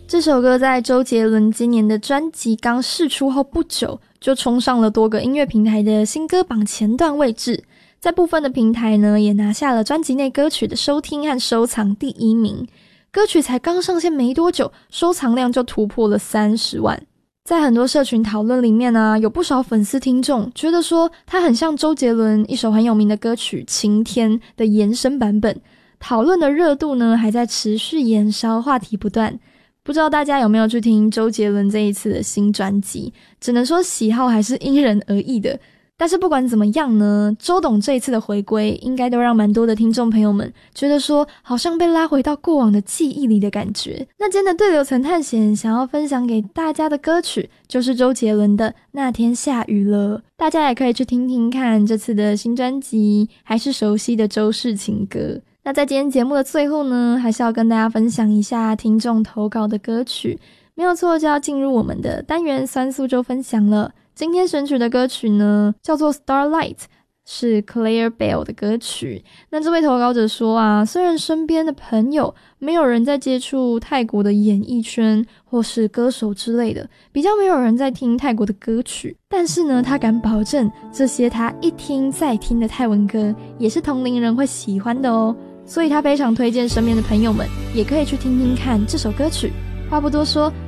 这首歌在周杰伦今年的专辑刚释出后不久，就冲上了多个音乐平台的新歌榜前段位置，在部分的平台呢，也拿下了专辑内歌曲的收听和收藏第1名。歌曲才刚上线没多久，收藏量就突破了30万。在很多社群讨论里面啊，有不少粉丝听众觉得说它很像周杰伦一首很有名的歌曲《晴天》的延伸版本，讨论的热度呢还在持续延烧，话题不断。不知道大家有没有去听周杰伦这一次的新专辑，只能说喜好还是因人而异的。但是不管怎么样呢，周董这一次的回归应该都让蛮多的听众朋友们觉得说好像被拉回到过往的记忆里的感觉。那今天的对流层探险想要分享给大家的歌曲就是周杰伦的《那天下雨了》，大家也可以去听听看这次的新专辑，还是熟悉的周氏情歌。那在今天节目的最后呢，还是要跟大家分享一下听众投稿的歌曲，没有错就要进入我们的单元酸素周分享了。今天选取的歌曲呢叫做 Starlight， 是 Claire Bell 的歌曲。那这位投稿者说啊，虽然身边的朋友没有人在接触泰国的演艺圈或是歌手之类的，比较没有人在听泰国的歌曲，但是呢他敢保证这些他一听再听的泰文歌也是同龄人会喜欢的哦，所以他非常推荐身边的朋友们也可以去听听看这首歌曲。话不多说，